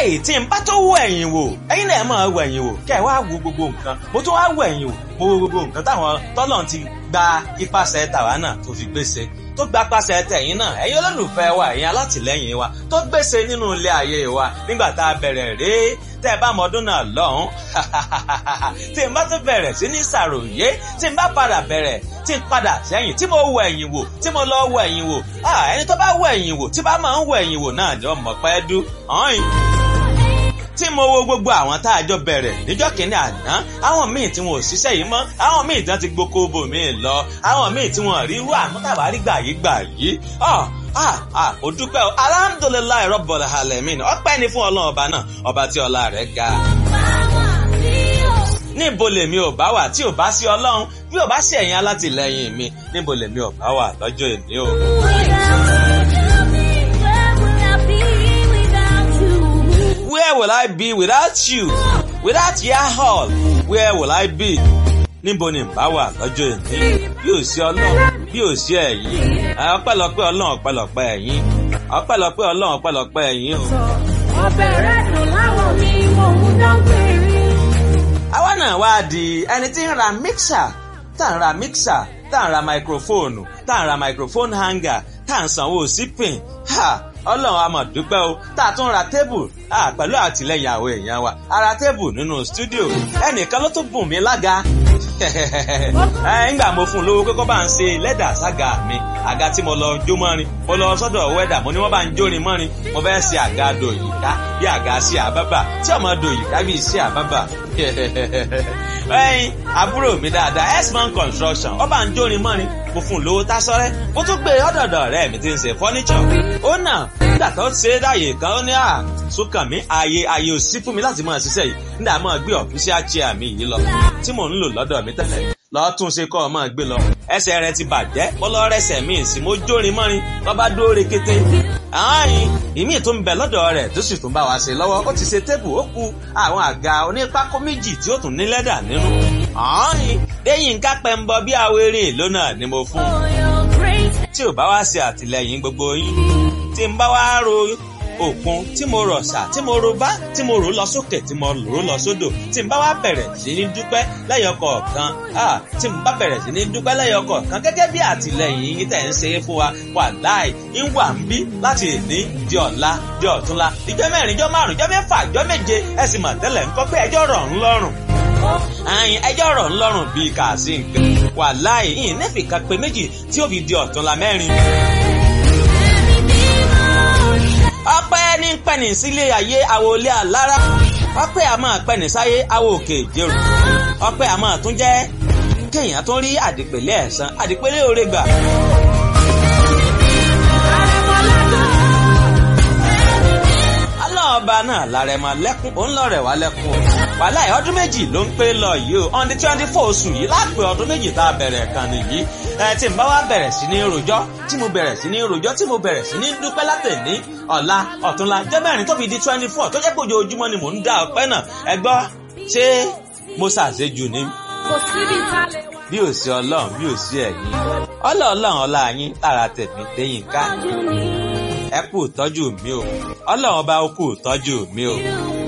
lálẹ́ tí n bá tó wọ ẹ̀yìn wò ẹ̀yin náà máa wọ ẹ̀yìn wò kẹ́ ẹ̀ wá wo gbogbo nǹkan mo tún wá wọ ẹ̀yìn wò mo wo gbogbo nǹkan táwọn tọ́lọ̀ ti gba ipasẹ̀ tàwa náà tó fi gbèsè tó gba pàṣẹ tẹ̀yìn náà ẹ̀yin olólùfẹ́ wa ẹ̀yin alátìlẹ́yìn wa tó gbèsè nínú ilé ayé wa nígbà tá a bẹ̀rẹ̀ rèé tẹ́ ẹ bá mọdún náà lọ́hùn tí n bá tún bẹ̀rẹ̀ sí ní ṣàròyé tí n bá padà bẹ̀rẹ̀ tí n padà sẹ́yìn tí mo wọ ẹ̀yìn wò tí mo lọ wọ ẹ̀yìn wò ẹni tó bá wọ ẹ̀yìn wò tí bá máa ń wọ ẹ̀yìn wò náà ni ọmọ pẹ́ dú ọ̀hìn tí mo wo gbogbo àwọn tá a jọ bẹ̀rẹ̀ níjọ́ kìíní àná àwọn míì tí wọn ò ṣiṣẹ́ yìí mọ́ àwọn míì tí wọ́n ti gboko bòmíì lọ àwọn míì tí wọ́n rí irú àmútàbárí gbà yìí ó dúpẹ́ o alhamdulilayi rabbil alamin ọpẹ́ ni fún ọlọ́run ọba náà ọba tí ọlá rẹ̀ ga. níbo lèmi ò bá wà tí ò bá sí ọlọ́run bí ò bá sí ẹ̀yin alátìlẹ́yìn mi níbo lèmi ò bá wà lọ́jọ́ èmi o. Where will I be without you? Without your all, where will I be? Níbo ni bá wà lọ́jọ́ èmi? Bí ò sí ọlọ́run, bí ò sí ẹ̀yin. Ọpẹ́lọpẹ́ ọlọ́run, ọpẹ́lọpẹ́ ẹ̀yin. Ọpẹ́lọpẹ́ ọlọ́run, ọpẹ́lọpẹ́ ẹ̀yin o. Ọbẹ̀ rẹ̀ dùn láwọn mi, mò ń dán péré. Àwa náà wá di ẹni tí ń ra mixer, tá ń ra mixer, tá ń ra microphone, tá ń ra microphone hanger, tá ń sanwó sípìn. Ọlọ́run a máa dúpẹ́ o tá a tún ra tébù pẹ̀lú àtìlẹ́yìn àwọn èèyàn wa a ra tébù nínú stúdíò ẹnìkan ló tún bùn mí lága ńgbà mo fún un lówó pé kó bá ń ṣe lẹ́dà sága mi àga tí mo lọ jó mọ́rin mo lọ sọ́dọ̀ wẹ́dà mo ní wọ́n bá ń jórin mọ́rin mo fẹ́ ṣe àga dòyìká bí àga sí àbábà tí ọmọ dòyìká bí sí àbábà ẹyin àbúrò mi dáadáa X-Man Construction ó bá ń jórin mọ́rin mo fún un lówó tásọ́rẹ́ mo tún gbé ọ̀dọ̀dọ̀ rẹ̀ mi ti ń ṣe fọ́níṣọ̀ ó náà nígbà tó ṣe é dáyè kan ó ní sókàn mi ààyè ò sí fún mi láti máa ṣiṣẹ́ yìí nígbà máa gbé official chair mi yìí lọ tí mò ń lò lọ́dọ̀ mi tẹ́lẹ̀ lọ́ọ́ tún ṣe kọ́ ọ máa gbé lọ ẹsẹ̀ rẹ̀ ti bàjẹ́ mo lọ rẹsẹ̀ míì sí mo jórin mọ́rin wọ́n bá dúró rekete ààyìn ìmíì tó ń bẹ lọ́dọ̀ rẹ̀ tó sì tún bá wa ṣe lọ́wọ́ ó ti ṣe tébù ó ku àwọn àga onípákó méjì tí ó tún ní lẹ́dà nínú ààyìn lẹ́yìn ká pẹ́ ń bọ bí awéré lónà ni mo fún un tí ò bá wá ṣe àtìlẹ́yìn gbogbo yín tí ń bá wá ro òkun tí mo rọ̀ ṣà tí mo ro bá tí mo rò lọ sókè tí mo rò lọ sódò tí n bá wá bẹ̀rẹ̀ sí ní dúpẹ́ lẹ́yọ kọ̀ọ̀kan tí n bá bẹ̀rẹ̀ sí ní dúpẹ́ lẹ́yọ kọ̀ọ̀kan gẹ́gẹ́ bí àtìlẹ́yìn yín tẹ̀ ń ṣe é fún wa wàláì ń wà ń bí láti èní di ọ̀la di ọ̀túnla ìjọ́ mẹ́rin ìjọ́ márùn ìjọ́ mẹ́fà ìjọ́ méje ẹ sì mọ̀ tẹ́lẹ̀ ńkọ́ pé ẹjọ́ rọ̀ ń lọ́rùn ẹjọ́ rọ̀ ń lọ́rùn bíi kàásì nǹkan wàláì yìí nẹ́fìkà pé méjì tí ó fi di ọ̀túnla mẹ́rin. Ọpẹ́ ní pẹ̀nì sílé ayé àwòlé àlára ọpẹ́ a máa pẹ̀nì sáyé àwò òkè ìjẹrù ọpẹ́ a máa tún jẹ́ kéèyàn tún rí àdìpẹ̀lẹ̀ ẹ̀san àdìpẹ̀lẹ̀ oore gbà. Ọba náà lárẹ̀mọ lẹ́kún òun lọ́rẹ̀ wá lẹ́kún o wàláì ọdún méjì ló ń pé lọ yìí o on the 24 oṣù yìí lápè ọdún méjì tá a bẹ̀rẹ̀ kan nìyí tí n bá wá bẹ̀rẹ̀ sí ní rojọ́ tí mo bẹ̀rẹ̀ sí ní rojọ́ tí mo bẹ̀rẹ̀ sí ní dúpẹ́ látẹ̀ní ọ̀la ọ̀túnla jẹ́ mẹ́rin tó fi di 24 tó jẹ́ pé ojoojúmọ́ ni mò ń dá ọpẹ́ náà ẹ gbọ́ ṣé mo ṣàṣejù ni bí ò sí ọlọ́run bí ò sí ẹ̀yin ọlọ́run ọlá yín lára tẹ̀mí lẹ́yìn ká ẹ kú ìtọ́jú mi o ọlọ́run ọba ó kú ìtọ́jú mi o.